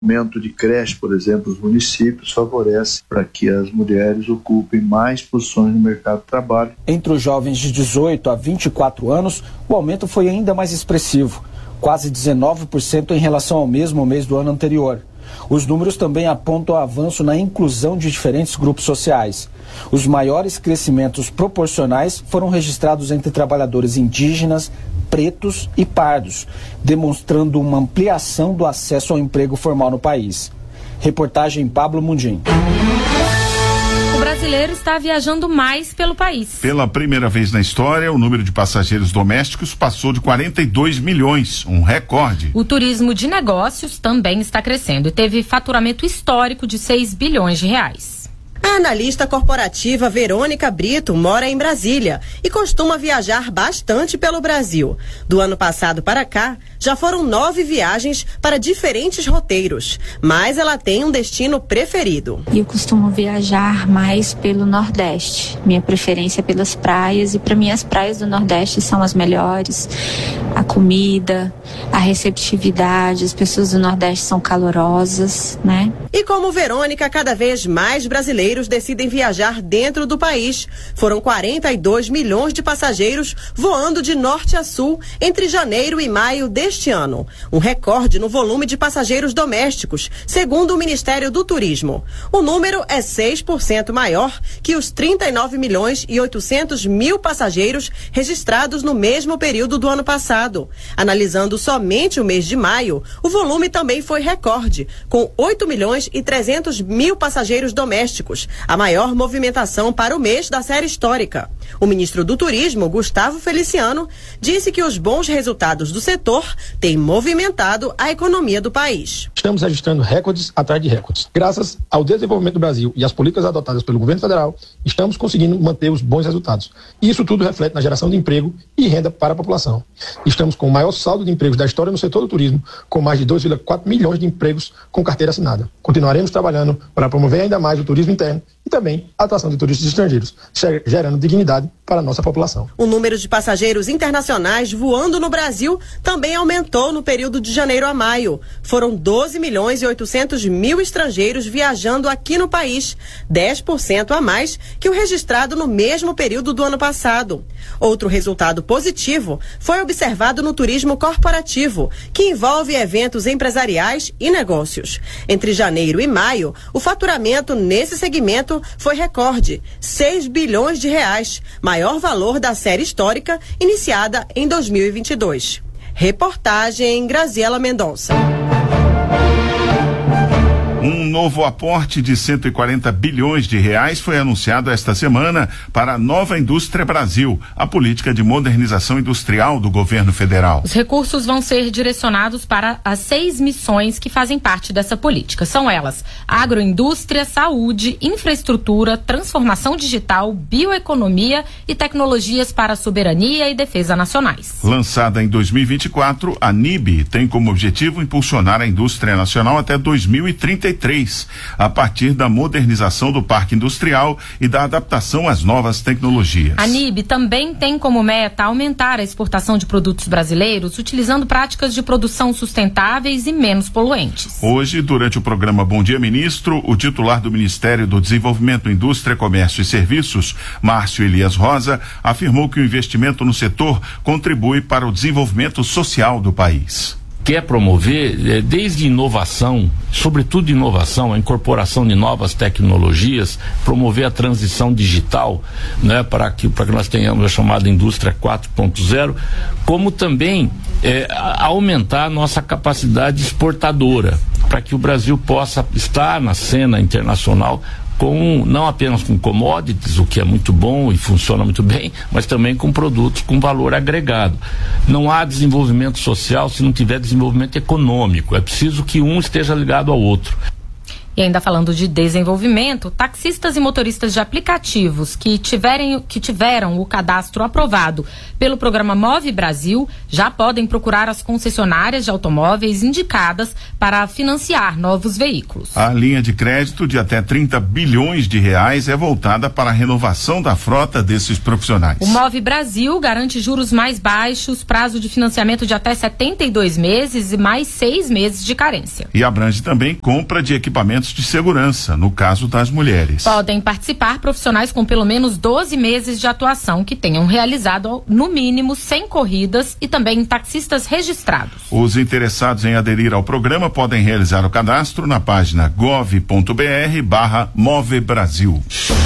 aumento de creche, por exemplo, os municípios favorece para que as mulheres ocupem mais posições no mercado de trabalho. Entre os jovens de 18 a 24 anos, o aumento foi ainda mais expressivo, quase 19% em relação ao mesmo mês do ano anterior. Os números também apontam avanço na inclusão de diferentes grupos sociais. Os maiores crescimentos proporcionais foram registrados entre trabalhadores indígenas, pretos e pardos, demonstrando uma ampliação do acesso ao emprego formal no país. Reportagem Pablo Mundim. O brasileiro está viajando mais pelo país. Pela primeira vez na história, o número de passageiros domésticos passou de 42 milhões, um recorde. O turismo de negócios também está crescendo e teve faturamento histórico de 6 bilhões de reais. A analista corporativa Verônica Brito mora em Brasília e costuma viajar bastante pelo Brasil. Do ano passado para cá, já foram 9 viagens para diferentes roteiros, mas ela tem um destino preferido. Eu costumo viajar mais pelo Nordeste. Minha preferência é pelas praias, e para mim as praias do Nordeste são as melhores. A comida, a receptividade, as pessoas do Nordeste são calorosas, né? E como Verônica, cada vez mais brasileiros decidem viajar dentro do país. Foram 42 milhões de passageiros voando de norte a sul entre janeiro e maio deste ano. Um recorde no volume de passageiros domésticos, segundo o Ministério do Turismo. O número é 6% maior que os 39 milhões e 800 mil passageiros registrados no mesmo período do ano passado. Analisando somente o mês de maio, o volume também foi recorde, com 8 milhões e 300 mil passageiros domésticos, a maior movimentação para o mês da série histórica. O ministro do Turismo, Gustavo Feliciano, disse que os bons resultados do setor têm movimentado a economia do país. Estamos registrando recordes atrás de recordes. Graças ao desenvolvimento do Brasil e às políticas adotadas pelo governo federal, estamos conseguindo manter os bons resultados. E isso tudo reflete na geração de emprego e renda para a população. Estamos com o maior saldo de empregos da história no setor do turismo, com mais de 2,4 milhões de empregos com carteira assinada. Continuaremos trabalhando para promover ainda mais o turismo interno e também a atração de turistas estrangeiros, gerando dignidade para a nossa população. O número de passageiros internacionais voando no Brasil também aumentou no período de janeiro a maio. Foram 12 milhões e 800 mil estrangeiros viajando aqui no país, 10% a mais que o registrado no mesmo período do ano passado. Outro resultado positivo foi observado no turismo corporativo, que envolve eventos empresariais e negócios. Entre janeiro e maio, o faturamento nesse segmento foi recorde, 6 bilhões de reais, maior valor da série histórica iniciada em 2022. Reportagem Graziela Mendonça. Um novo aporte de 140 bilhões de reais foi anunciado esta semana para a Nova Indústria Brasil, a política de modernização industrial do governo federal. Os recursos vão ser direcionados para as 6 missões que fazem parte dessa política. São elas: agroindústria, saúde, infraestrutura, transformação digital, bioeconomia e tecnologias para a soberania e defesa nacionais. Lançada em 2024, a NIB tem como objetivo impulsionar a indústria nacional até 2033, a partir da modernização do parque industrial e da adaptação às novas tecnologias. A NIB também tem como meta aumentar a exportação de produtos brasileiros utilizando práticas de produção sustentáveis e menos poluentes. Hoje, durante o programa Bom Dia Ministro, o titular do Ministério do Desenvolvimento, Indústria, Comércio e Serviços, Márcio Elias Rosa, afirmou que o investimento no setor contribui para o desenvolvimento social do país. Quer promover desde inovação, sobretudo inovação, a incorporação de novas tecnologias, promover a transição digital, né, para que nós tenhamos a chamada indústria 4.0, como também aumentar a nossa capacidade exportadora, para que o Brasil possa estar na cena internacional não apenas com commodities, o que é muito bom e funciona muito bem, mas também com produtos com valor agregado. Não há desenvolvimento social se não tiver desenvolvimento econômico. É preciso que um esteja ligado ao outro. E ainda falando de desenvolvimento, taxistas e motoristas de aplicativos que tiveram o cadastro aprovado pelo programa Move Brasil já podem procurar as concessionárias de automóveis indicadas para financiar novos veículos. A linha de crédito de até 30 bilhões de reais é voltada para a renovação da frota desses profissionais. O Move Brasil garante juros mais baixos, prazo de financiamento de até 72 meses e mais 6 meses de carência. E abrange também compra de equipamentos de segurança, no caso das mulheres. Podem participar profissionais com pelo menos 12 meses de atuação que tenham realizado no mínimo 100 corridas e também taxistas registrados. Os interessados em aderir ao programa podem realizar o cadastro na página gov.br/Move Brasil.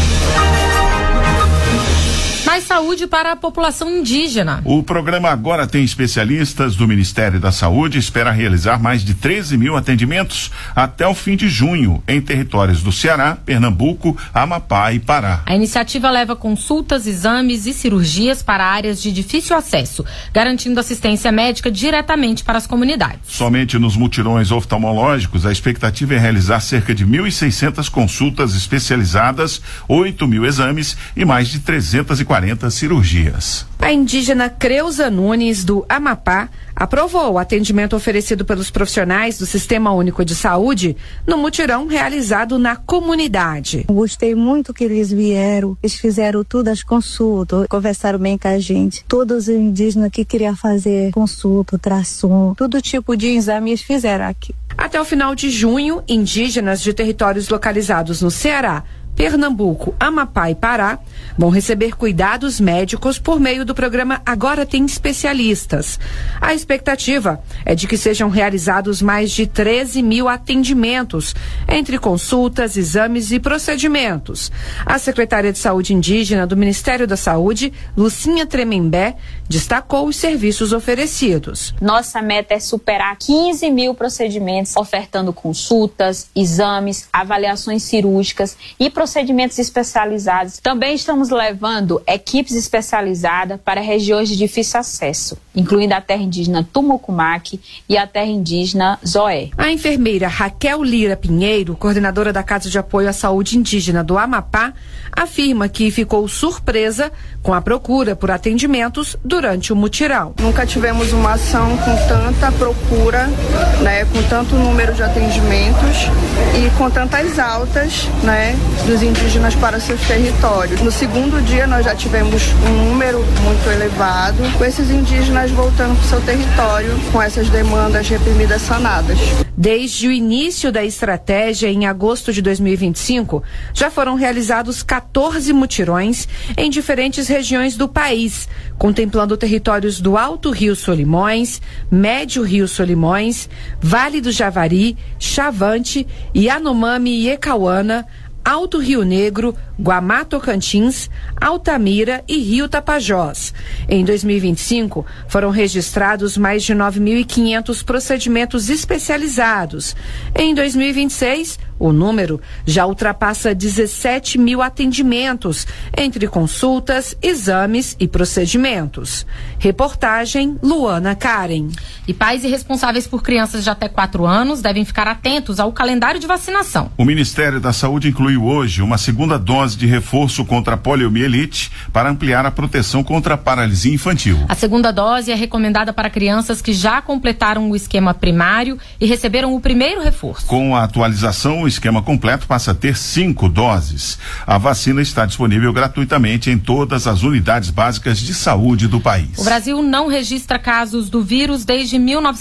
Mais saúde para a população indígena. O programa agora tem especialistas do Ministério da Saúde e espera realizar mais de 13 mil atendimentos até o fim de junho em territórios do Ceará, Pernambuco, Amapá e Pará. A iniciativa leva consultas, exames e cirurgias para áreas de difícil acesso, garantindo assistência médica diretamente para as comunidades. Somente nos mutirões oftalmológicos, a expectativa é realizar cerca de 1.600 consultas especializadas, 8 mil exames e mais de 340 cirurgias. A indígena Creuza Nunes, do Amapá, aprovou o atendimento oferecido pelos profissionais do Sistema Único de Saúde no mutirão realizado na comunidade. Gostei muito que eles vieram, eles fizeram todas as consultas, conversaram bem com a gente. Todos os indígenas que queriam fazer consulta, ultrassom, todo tipo de exame eles fizeram aqui. Até o final de junho, indígenas de territórios localizados no Ceará, Pernambuco, Amapá e Pará vão receber cuidados médicos por meio do programa Agora Tem Especialistas. A expectativa é de que sejam realizados mais de 13 mil atendimentos, entre consultas, exames e procedimentos. A secretária de Saúde Indígena do Ministério da Saúde, Lucinha Tremembé, destacou os serviços oferecidos. Nossa meta é superar 15 mil procedimentos, ofertando consultas, exames, avaliações cirúrgicas e procedimentos especializados. Também estamos levando equipes especializadas para regiões de difícil acesso, incluindo a terra indígena Tumucumaque e a terra indígena Zoé. A enfermeira Raquel Lira Pinheiro, coordenadora da Casa de Apoio à Saúde Indígena do Amapá, afirma que ficou surpresa com a procura por atendimentos durante o mutirão. Nunca tivemos uma ação com tanta procura, com tanto número de atendimentos e com tantas altas, dos indígenas para seus territórios. No segundo dia nós já tivemos um número muito elevado, com esses indígenas voltando para o seu território com essas demandas reprimidas sanadas. Desde o início da estratégia, em agosto de 2025, já foram realizados 14 mutirões em diferentes regiões do país, contemplando territórios do Alto Rio Solimões, Médio Rio Solimões, Vale do Javari, Chavante, Yanomami e Ecauana, Alto Rio Negro, Guamá Tocantins, Altamira e Rio Tapajós. Em 2025, foram registrados mais de 9.500 procedimentos especializados. Em 2026, o número já ultrapassa 17 mil atendimentos, entre consultas, exames e procedimentos. Reportagem Luana Karen. E pais e responsáveis por crianças de até 4 anos devem ficar atentos ao calendário de vacinação. O Ministério da Saúde incluiu hoje uma segunda dose de reforço contra a poliomielite para ampliar a proteção contra a paralisia infantil. A segunda dose é recomendada para crianças que já completaram o esquema primário e receberam o primeiro reforço. Com a atualização, o esquema completo passa a ter 5 doses. A vacina está disponível gratuitamente em todas as unidades básicas de saúde do país. O Brasil não registra casos do vírus desde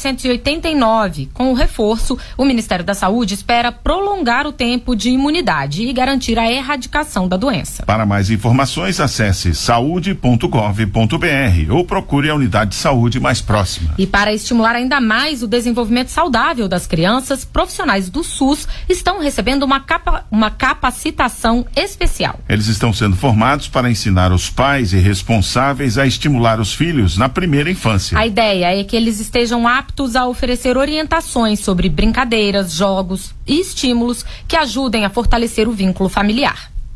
1989. Com o reforço, o Ministério da Saúde espera prolongar o tempo de imunidade e garantir a erradicação da doença. Para mais informações, acesse saude.gov.br ou procure a unidade de saúde mais próxima. E para estimular ainda mais o desenvolvimento saudável das crianças, profissionais do SUS estão recebendo uma capacitação especial. Eles estão sendo formados para ensinar os pais e responsáveis a estimular os filhos na primeira infância. A ideia é que eles estejam aptos a oferecer orientações sobre brincadeiras, jogos e estímulos que ajudem a fortalecer o vínculo familiar.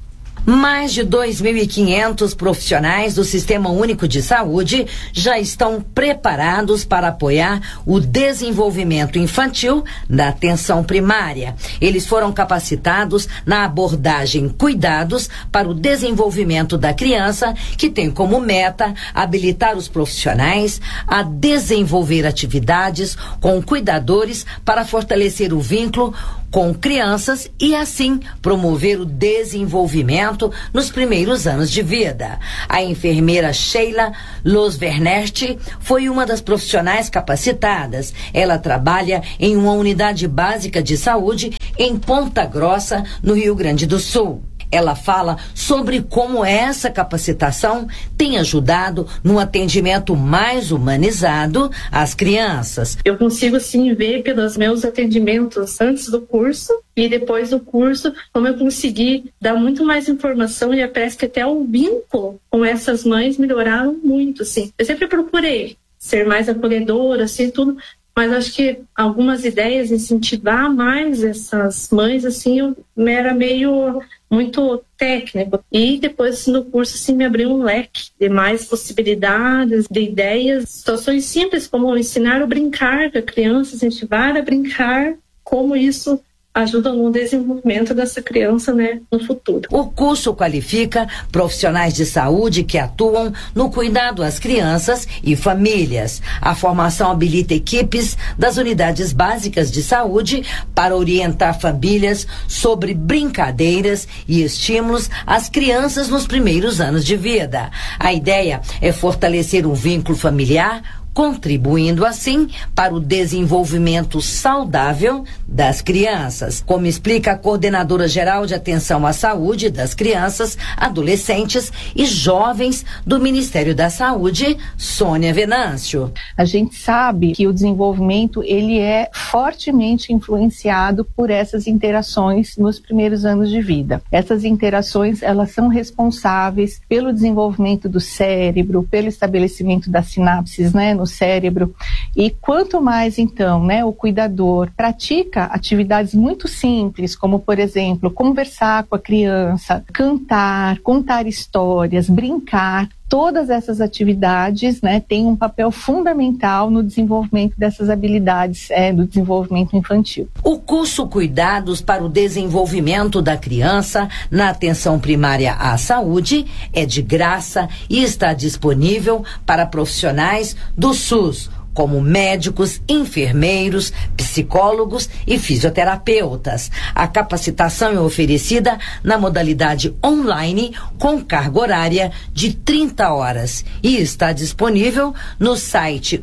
Mais de 2.500 profissionais do Sistema Único de Saúde já estão preparados para apoiar o desenvolvimento infantil da atenção primária. Eles foram capacitados na abordagem Cuidados para o Desenvolvimento da Criança, que tem como meta habilitar os profissionais a desenvolver atividades com cuidadores para fortalecer o vínculo com crianças e assim promover o desenvolvimento nos primeiros anos de vida. A enfermeira Sheila Losvernert foi uma das profissionais capacitadas. Ela trabalha em uma unidade básica de saúde em Ponta Grossa, no Rio Grande do Sul. Ela fala sobre como essa capacitação tem ajudado no atendimento mais humanizado às crianças. Eu consigo, sim, ver pelos meus atendimentos antes do curso e depois do curso, como eu consegui dar muito mais informação e parece que até o vínculo com essas mães melhoraram muito, assim. Eu sempre procurei ser mais acolhedora, assim, tudo, mas acho que algumas ideias, incentivar mais essas mães, assim, eu era meio muito técnico. E depois no curso assim, me abriu um leque de mais possibilidades, de ideias, situações simples como ensinar a brincar com a criança, incentivar a brincar, como isso ajuda no desenvolvimento dessa criança, né, no futuro. O curso qualifica profissionais de saúde que atuam no cuidado às crianças e famílias. A formação habilita equipes das unidades básicas de saúde para orientar famílias sobre brincadeiras e estímulos às crianças nos primeiros anos de vida. A ideia é fortalecer um vínculo familiar, contribuindo assim para o desenvolvimento saudável das crianças, como explica a coordenadora geral de atenção à saúde das crianças, adolescentes e jovens do Ministério da Saúde, Sônia Venâncio. A gente sabe que o desenvolvimento ele é fortemente influenciado por essas interações nos primeiros anos de vida. Essas interações, elas são responsáveis pelo desenvolvimento do cérebro, pelo estabelecimento das sinapses, né, no cérebro. E quanto mais, então, né, o cuidador pratica atividades muito simples, como, por exemplo, conversar com a criança, cantar, contar histórias, brincar, todas essas atividades, né, têm um papel fundamental no desenvolvimento dessas habilidades do desenvolvimento infantil. O curso Cuidados para o Desenvolvimento da Criança na Atenção Primária à Saúde é de graça e está disponível para profissionais do SUS, como médicos, enfermeiros, psicólogos e fisioterapeutas. A capacitação é oferecida na modalidade online com carga horária de 30 horas e está disponível no site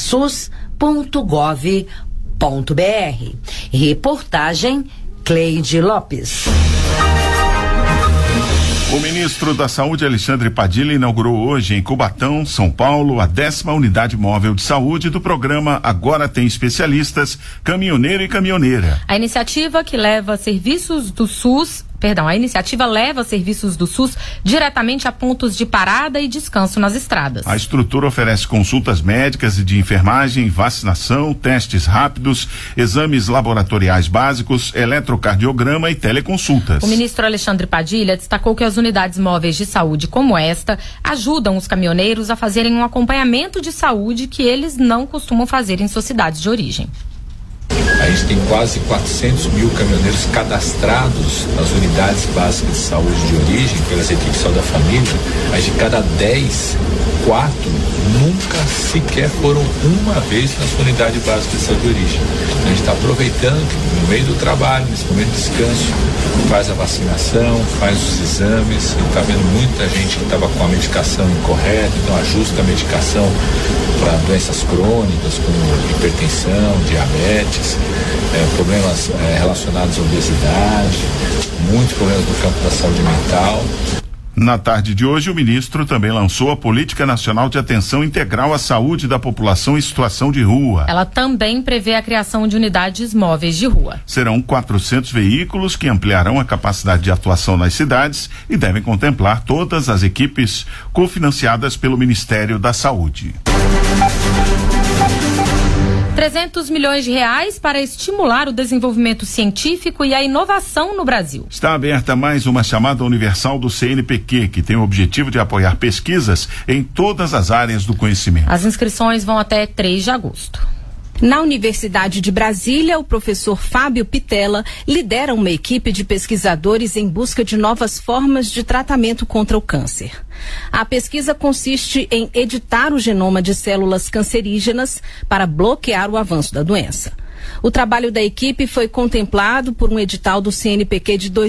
unasus.gov.br. Reportagem Cleide Lopes. O ministro da Saúde, Alexandre Padilha, inaugurou hoje em Cubatão, São Paulo, a 10ª unidade móvel de saúde do programa Agora Tem Especialistas, Caminhoneiro e Caminhoneira. A iniciativa leva serviços do SUS diretamente a pontos de parada e descanso nas estradas. A estrutura oferece consultas médicas e de enfermagem, vacinação, testes rápidos, exames laboratoriais básicos, eletrocardiograma e teleconsultas. O ministro Alexandre Padilha destacou que as unidades móveis de saúde como esta ajudam os caminhoneiros a fazerem um acompanhamento de saúde que eles não costumam fazer em suas cidades de origem. A gente tem quase 400 mil caminhoneiros cadastrados nas unidades básicas de saúde de origem, pelas equipes de saúde da família, mas de cada 10, 4 nunca sequer foram uma vez na sua unidade básica de saúde de origem. A gente está aproveitando que no meio do trabalho, nesse momento de descanso, faz a vacinação, faz os exames, está vendo muita gente que estava com a medicação incorreta, então ajusta a medicação para doenças crônicas como hipertensão, diabetes, problemas relacionados à obesidade, muitos problemas no campo da saúde mental. Na tarde de hoje, o ministro também lançou a Política Nacional de Atenção Integral à Saúde da População em Situação de Rua. Ela também prevê a criação de unidades móveis de rua. Serão 400 veículos que ampliarão a capacidade de atuação nas cidades e devem contemplar todas as equipes cofinanciadas pelo Ministério da Saúde. R$300 milhões para estimular o desenvolvimento científico e a inovação no Brasil. Está aberta mais uma chamada universal do CNPq, que tem o objetivo de apoiar pesquisas em todas as áreas do conhecimento. As inscrições vão até 3 de agosto. Na Universidade de Brasília, o professor Fábio Pitella lidera uma equipe de pesquisadores em busca de novas formas de tratamento contra o câncer. A pesquisa consiste em editar o genoma de células cancerígenas para bloquear o avanço da doença. O trabalho da equipe foi contemplado por um edital do CNPq de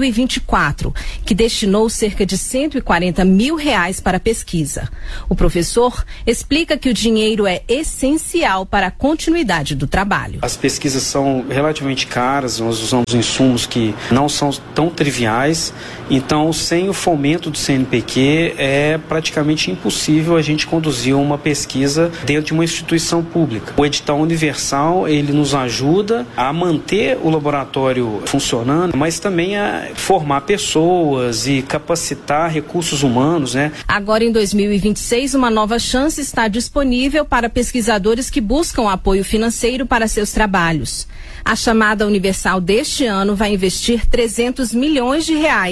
2024, que destinou cerca de R$140 mil para a pesquisa. O professor explica que o dinheiro é essencial para a continuidade do trabalho. As pesquisas são relativamente caras, nós usamos insumos que não são tão triviais, então sem o fomento do CNPq é praticamente impossível a gente conduzir uma pesquisa dentro de uma instituição pública. O edital universal, ele nos ajuda a manter o laboratório funcionando, mas também a formar pessoas e capacitar recursos humanos, né? Agora em 2026, uma nova chance está disponível para pesquisadores que buscam apoio financeiro para seus trabalhos. A chamada universal deste ano vai investir R$300 milhões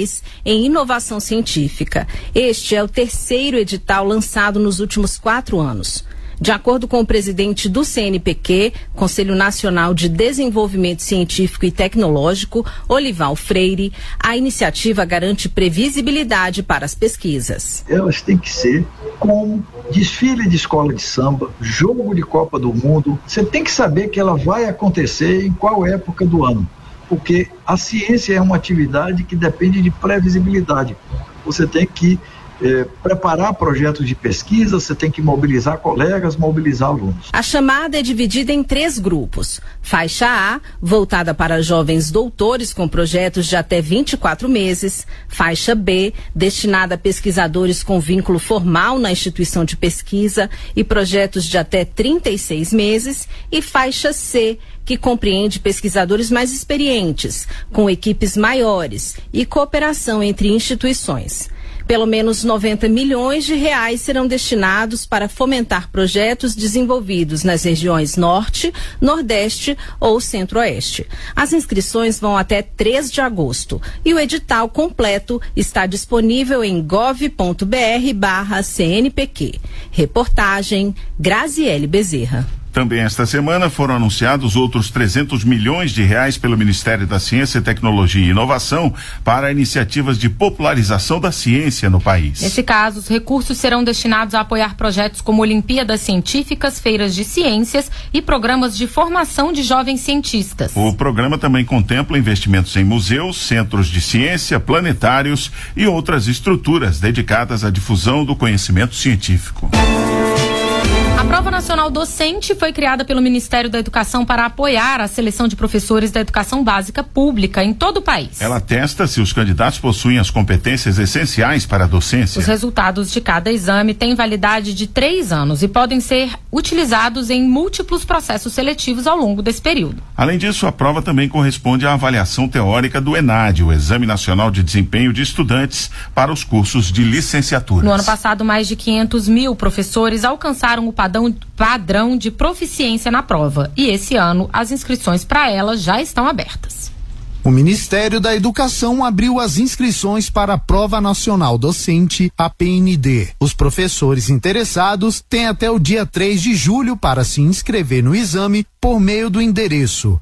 em inovação científica. Este é o terceiro edital lançado nos últimos 4 anos. De acordo com o presidente do CNPq, Conselho Nacional de Desenvolvimento Científico e Tecnológico, Olival Freire, a iniciativa garante previsibilidade para as pesquisas. Elas têm que ser como desfile de escola de samba, jogo de Copa do Mundo. Você tem que saber que ela vai acontecer em qual época do ano, porque a ciência é uma atividade que depende de previsibilidade. Você tem que preparar projetos de pesquisa, você tem que mobilizar colegas, mobilizar alunos. A chamada é dividida em 3 grupos. Faixa A, voltada para jovens doutores com projetos de até 24 meses. Faixa B, destinada a pesquisadores com vínculo formal na instituição de pesquisa e projetos de até 36 meses. E faixa C, que compreende pesquisadores mais experientes, com equipes maiores e cooperação entre instituições. Pelo menos R$90 milhões serão destinados para fomentar projetos desenvolvidos nas regiões Norte, Nordeste ou Centro-Oeste. As inscrições vão até 3 de agosto e o edital completo está disponível em gov.br/CNPq. Reportagem Graziele Bezerra. Também esta semana foram anunciados outros R$300 milhões pelo Ministério da Ciência, Tecnologia e Inovação para iniciativas de popularização da ciência no país. Nesse caso, os recursos serão destinados a apoiar projetos como Olimpíadas Científicas, feiras de ciências e programas de formação de jovens cientistas. O programa também contempla investimentos em museus, centros de ciência, planetários e outras estruturas dedicadas à difusão do conhecimento científico. A Prova Nacional Docente foi criada pelo Ministério da Educação para apoiar a seleção de professores da educação básica pública em todo o país. Ela testa se os candidatos possuem as competências essenciais para a docência. Os resultados de cada exame têm validade de 3 anos e podem ser utilizados em múltiplos processos seletivos ao longo desse período. Além disso, a prova também corresponde à avaliação teórica do ENAD, o Exame Nacional de Desempenho de Estudantes para os cursos de licenciatura. No ano passado, mais de 500 mil professores alcançaram o padrão de proficiência na prova e esse ano as inscrições para ela já estão abertas. O Ministério da Educação abriu as inscrições para a Prova Nacional Docente, a PND. Os professores interessados têm até o dia 3 de julho para se inscrever no exame por meio do endereço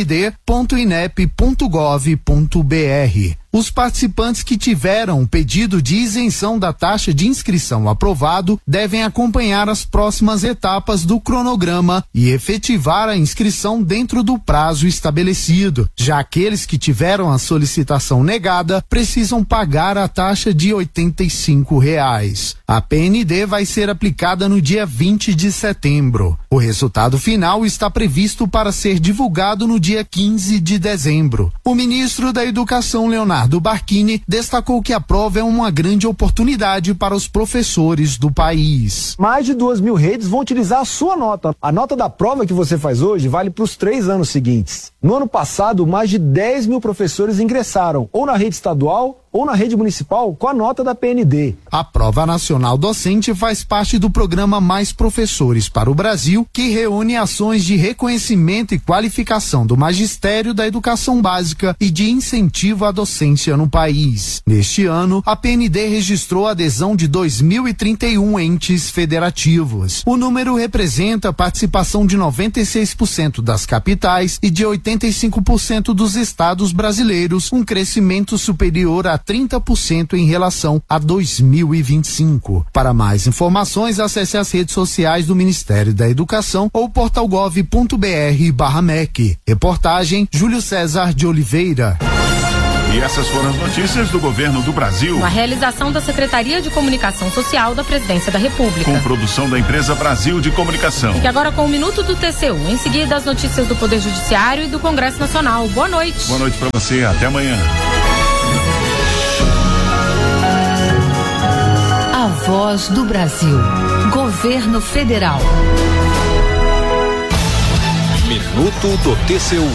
pnd.inep.gov.br. Os participantes que tiveram um pedido de isenção da taxa de inscrição aprovado devem acompanhar as próximas etapas do cronograma e efetivar a inscrição dentro do prazo estabelecido. Já aqueles que tiveram a solicitação negada precisam pagar a taxa de R$85. A PND vai ser aplicada no dia 20 de setembro. O resultado final está previsto para ser divulgado no dia 15 de dezembro. O ministro da Educação, Leonardo Barquini, destacou que a prova é uma grande oportunidade para os professores do país. Mais de 2.000 redes vão utilizar a sua nota. A nota da prova que você faz hoje vale para os 3 anos seguintes. No ano passado, mais de 10 mil professores ingressaram ou na rede estadual ou na rede municipal com a nota da PND. A Prova Nacional Docente faz parte do programa Mais Professores para o Brasil, que reúne ações de reconhecimento e qualificação do magistério da educação básica e de incentivo à docência no país. Neste ano, a PND registrou a adesão de 2.031 entes federativos. O número representa a participação de 96% das capitais e de 85% dos estados brasileiros, um crescimento superior a 30% em relação a 2025. Para mais informações, acesse as redes sociais do Ministério da Educação ou portalgov.br/MEC. Reportagem Júlio César de Oliveira. E essas foram as notícias do governo do Brasil. Uma realização da Secretaria de Comunicação Social da Presidência da República. Com produção da empresa Brasil de Comunicação. Fique agora com o Minuto do TCU. Em seguida, as notícias do Poder Judiciário e do Congresso Nacional. Boa noite. Boa noite para você. Até amanhã. A Voz do Brasil. Governo Federal. Minuto do TCU.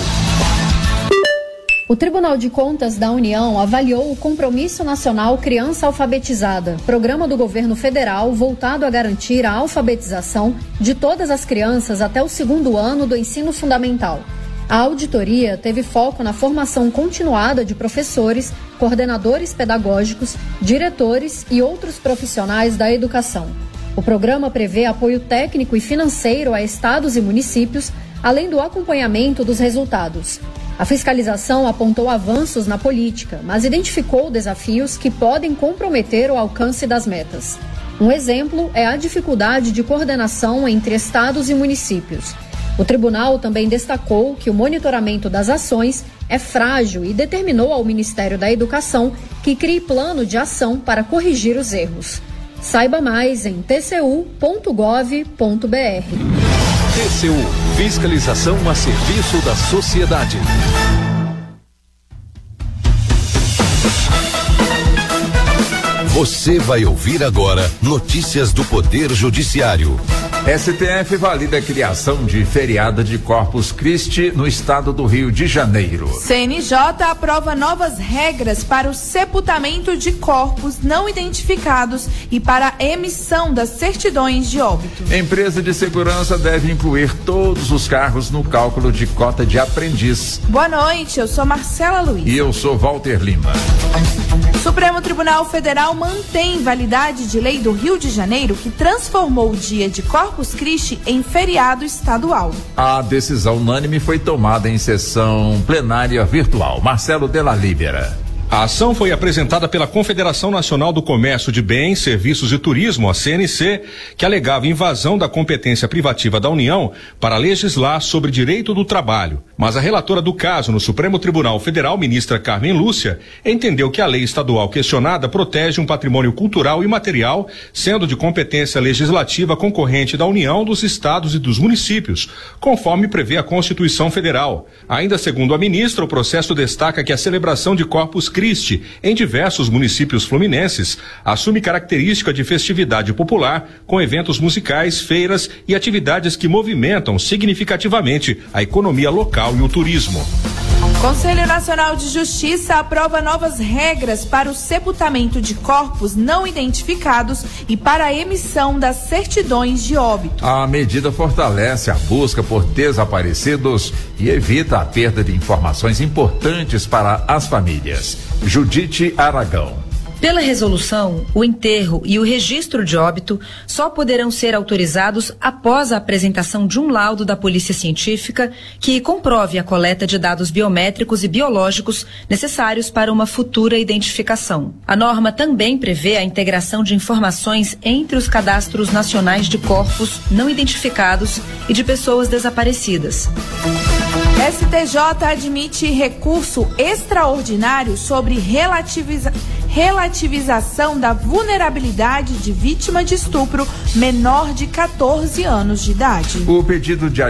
O Tribunal de Contas da União avaliou o Compromisso Nacional Criança Alfabetizada, programa do governo federal voltado a garantir a alfabetização de todas as crianças até o 2º ano do ensino fundamental. A auditoria teve foco na formação continuada de professores, coordenadores pedagógicos, diretores e outros profissionais da educação. O programa prevê apoio técnico e financeiro a estados e municípios, além do acompanhamento dos resultados. A fiscalização apontou avanços na política, mas identificou desafios que podem comprometer o alcance das metas. Um exemplo é a dificuldade de coordenação entre estados e municípios. O tribunal também destacou que o monitoramento das ações é frágil e determinou ao Ministério da Educação que crie plano de ação para corrigir os erros. Saiba mais em tcu.gov.br. TCU, fiscalização a serviço da sociedade. Você vai ouvir agora notícias do Poder Judiciário. STF valida a criação de feriado de Corpus Christi no estado do Rio de Janeiro. CNJ aprova novas regras para o sepultamento de corpos não identificados e para a emissão das certidões de óbito. Empresa de segurança deve incluir todos os carros no cálculo de cota de aprendiz. Boa noite, eu sou Marcela Luiz. E eu sou Walter Lima. Supremo Tribunal Federal mantém validade de lei do Rio de Janeiro que transformou o dia de Corpus Christi em feriado estadual. A decisão unânime foi tomada em sessão plenária virtual. Marcelo Della Libera. A ação foi apresentada pela Confederação Nacional do Comércio de Bens, Serviços e Turismo, a CNC, que alegava invasão da competência privativa da União para legislar sobre direito do trabalho. Mas a relatora do caso no Supremo Tribunal Federal, ministra Carmen Lúcia, entendeu que a lei estadual questionada protege um patrimônio cultural e material, sendo de competência legislativa concorrente da União, dos estados e dos municípios, conforme prevê a Constituição Federal. Ainda segundo a ministra, o processo destaca que a celebração de Corpus Christi em diversos municípios fluminenses assume característica de festividade popular, com eventos musicais, feiras e atividades que movimentam significativamente a economia local e o turismo. Conselho Nacional de Justiça aprova novas regras para o sepultamento de corpos não identificados e para a emissão das certidões de óbito. A medida fortalece a busca por desaparecidos e evita a perda de informações importantes para as famílias. Judite Aragão. Pela resolução, o enterro e o registro de óbito só poderão ser autorizados após a apresentação de um laudo da Polícia Científica que comprove a coleta de dados biométricos e biológicos necessários para uma futura identificação. A norma também prevê a integração de informações entre os cadastros nacionais de corpos não identificados e de pessoas desaparecidas. STJ admite recurso extraordinário sobre relativização da vulnerabilidade de vítima de estupro menor de 14 anos de idade. O pedido de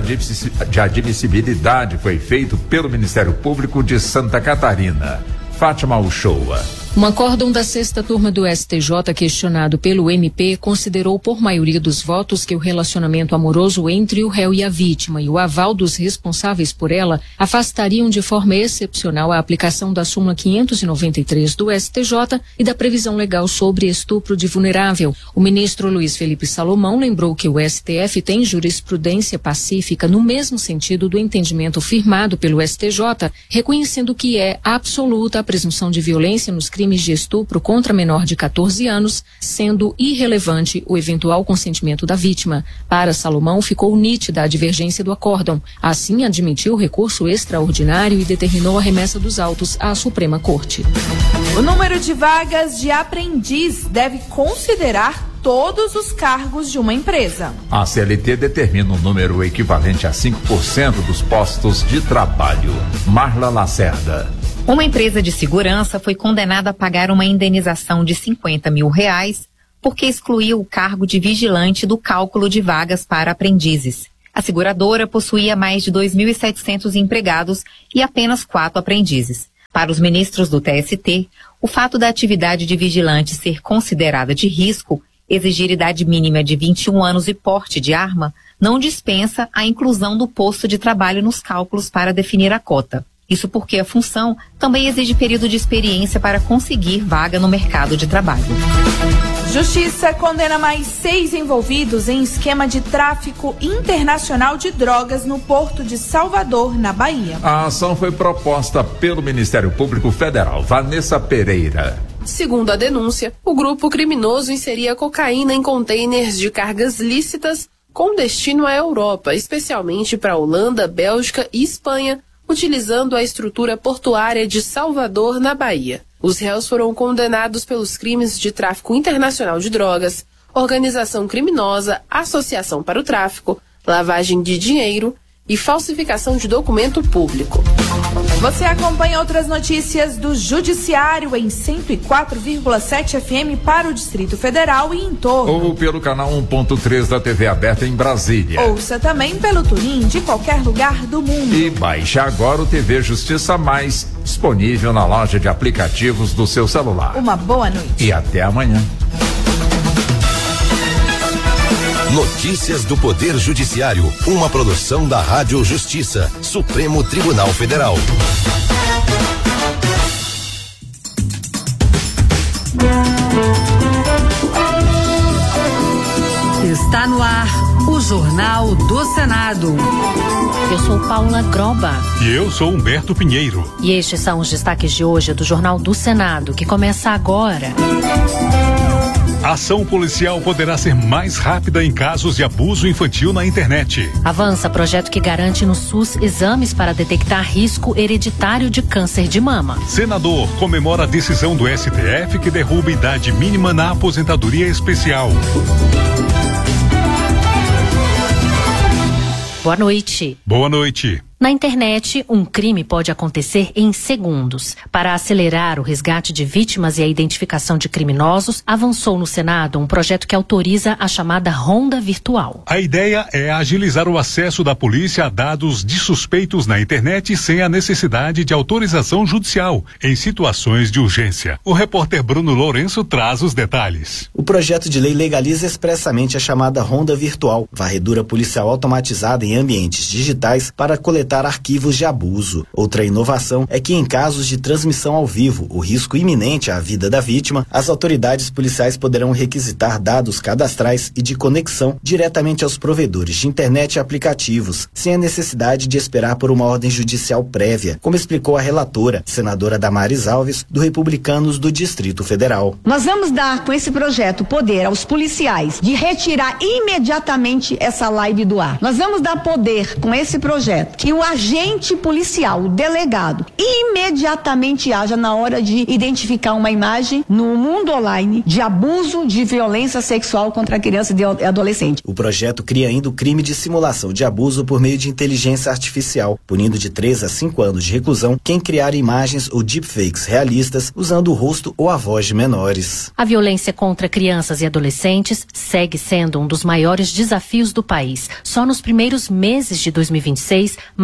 admissibilidade foi feito pelo Ministério Público de Santa Catarina. Fátima Uchoa. Um acórdão da 6ª turma do STJ, questionado pelo MP, considerou por maioria dos votos que o relacionamento amoroso entre o réu e a vítima e o aval dos responsáveis por ela afastariam de forma excepcional a aplicação da súmula 593 do STJ e da previsão legal sobre estupro de vulnerável. O ministro Luiz Felipe Salomão lembrou que o STF tem jurisprudência pacífica no mesmo sentido do entendimento firmado pelo STJ, reconhecendo que é absoluta a presunção de violência nos crimes de estupro contra menor de 14 anos, sendo irrelevante o eventual consentimento da vítima. Para Salomão, ficou nítida a divergência do acórdão. Assim, admitiu o recurso extraordinário e determinou a remessa dos autos à Suprema Corte. O número de vagas de aprendiz deve considerar todos os cargos de uma empresa. A CLT determina um número equivalente a 5% dos postos de trabalho. Marla Lacerda. Uma empresa de segurança foi condenada a pagar uma indenização de R$50 mil porque excluiu o cargo de vigilante do cálculo de vagas para aprendizes. A seguradora possuía mais de 2.700 empregados e apenas 4 aprendizes. Para os ministros do TST, o fato da atividade de vigilante ser considerada de risco, exigir idade mínima de 21 anos e porte de arma, não dispensa a inclusão do posto de trabalho nos cálculos para definir a cota. Isso porque a função também exige período de experiência para conseguir vaga no mercado de trabalho. Justiça condena mais 6 envolvidos em esquema de tráfico internacional de drogas no Porto de Salvador, na Bahia. A ação foi proposta pelo Ministério Público Federal. Vanessa Pereira. Segundo a denúncia, o grupo criminoso inseria cocaína em contêineres de cargas lícitas com destino à Europa, especialmente para a Holanda, Bélgica e Espanha, utilizando a estrutura portuária de Salvador, na Bahia. Os réus foram condenados pelos crimes de tráfico internacional de drogas, organização criminosa, associação para o tráfico, lavagem de dinheiro e falsificação de documento público. Você acompanha outras notícias do Judiciário em 104,7 FM para o Distrito Federal e em torno. Ou pelo canal 1.3 da TV aberta em Brasília. Ouça também pelo TuneIn de qualquer lugar do mundo. E baixe agora o TV Justiça Mais, disponível na loja de aplicativos do seu celular. Uma boa noite. E até amanhã. Notícias do Poder Judiciário, uma produção da Rádio Justiça, Supremo Tribunal Federal. Está no ar o Jornal do Senado. Eu sou Paula Groba. E eu sou Humberto Pinheiro. E estes são os destaques de hoje do Jornal do Senado, que começa agora. A ação policial poderá ser mais rápida em casos de abuso infantil na internet. Avança projeto que garante no SUS exames para detectar risco hereditário de câncer de mama. Senador comemora a decisão do STF que derruba idade mínima na aposentadoria especial. Boa noite. Boa noite. Na internet, um crime pode acontecer em segundos. Para acelerar o resgate de vítimas e a identificação de criminosos, avançou no Senado um projeto que autoriza a chamada ronda virtual. A ideia é agilizar o acesso da polícia a dados de suspeitos na internet sem a necessidade de autorização judicial, em situações de urgência. O repórter Bruno Lourenço traz os detalhes. O projeto de lei legaliza expressamente a chamada ronda virtual, varredura policial automatizada em ambientes digitais para coletar arquivos de abuso. Outra inovação é que em casos de transmissão ao vivo, o risco iminente à vida da vítima, as autoridades policiais poderão requisitar dados cadastrais e de conexão diretamente aos provedores de internet e aplicativos, sem a necessidade de esperar por uma ordem judicial prévia, como explicou a relatora, senadora Damares Alves, do Republicanos do Distrito Federal. Nós vamos dar com esse projeto poder aos policiais de retirar imediatamente essa live do ar. Nós vamos dar poder com esse projeto que o agente policial, o delegado, imediatamente haja na hora de identificar uma imagem no mundo online de abuso de violência sexual contra criança e adolescente. O projeto cria ainda o crime de simulação de abuso por meio de inteligência artificial, punindo de 3 a 5 anos de reclusão quem criar imagens ou deepfakes realistas usando o rosto ou a voz de menores. A violência contra crianças e adolescentes segue sendo um dos maiores desafios do país. Só nos primeiros meses de 2026,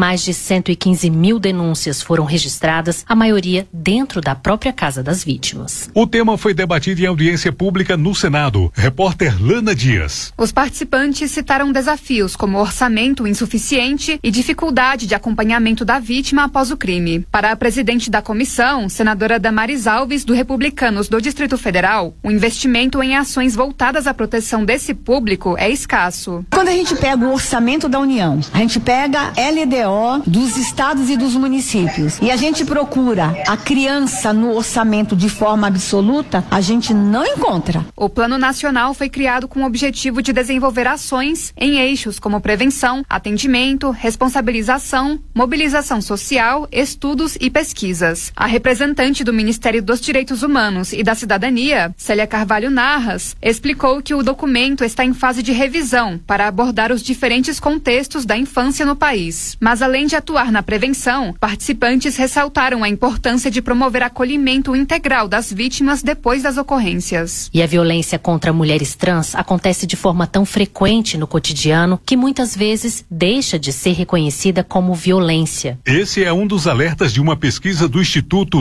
Mais de 115 mil denúncias foram registradas, a maioria dentro da própria casa das vítimas. O tema foi debatido em audiência pública no Senado. Repórter Lana Dias. Os participantes citaram desafios como orçamento insuficiente e dificuldade de acompanhamento da vítima após o crime. Para a presidente da comissão, senadora Damares Alves, do Republicanos do Distrito Federal, o investimento em ações voltadas à proteção desse público é escasso. Quando a gente pega o orçamento da União, a gente pega LDO dos estados e dos municípios e a gente procura a criança no orçamento de forma absoluta, a gente não encontra. O Plano Nacional foi criado com o objetivo de desenvolver ações em eixos como prevenção, atendimento, responsabilização, mobilização social, estudos e pesquisas. A representante do Ministério dos Direitos Humanos e da Cidadania, Célia Carvalho Narras, explicou que o documento está em fase de revisão para abordar os diferentes contextos da infância no país. Mas além de atuar na prevenção, participantes ressaltaram a importância de promover acolhimento integral das vítimas depois das ocorrências. E a violência contra mulheres trans acontece de forma tão frequente no cotidiano que muitas vezes deixa de ser reconhecida como violência. Esse é um dos alertas de uma pesquisa do Instituto